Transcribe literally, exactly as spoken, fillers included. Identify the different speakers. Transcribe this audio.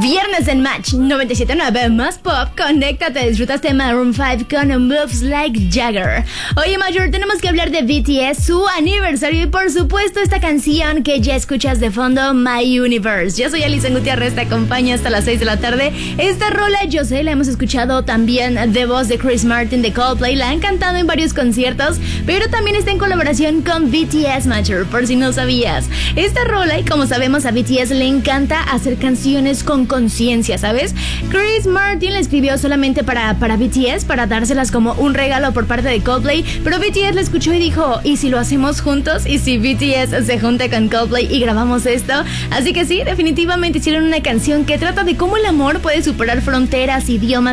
Speaker 1: Viernes en Match noventa y siete punto nueve, más pop. Conéctate, disfrutaste Maroon cinco con Moves Like Jagger. Oye, Major, tenemos que hablar de B T S, su aniversario y por supuesto esta canción que ya escuchas de fondo, My Universe. Yo soy Alison Gutiérrez, te acompaño hasta las seis de la tarde. Esta rola, yo sé, la hemos escuchado también de voz de Chris Martin de Coldplay, la han cantado en varios conciertos, pero también está en colaboración con B T S, Major, por si no sabías. Esta rola, y como sabemos a B T S le encanta hacer canciones con conciencia, ¿sabes? Chris Martin le escribió solamente para, para B T S, para dárselas como un regalo por parte de Coldplay, pero B T S la escuchó y dijo, ¿y si lo hacemos juntos? ¿Y si B T S se junta con Coldplay y grabamos esto? Así que sí, definitivamente hicieron una canción que trata de cómo el amor puede superar fronteras, idiomas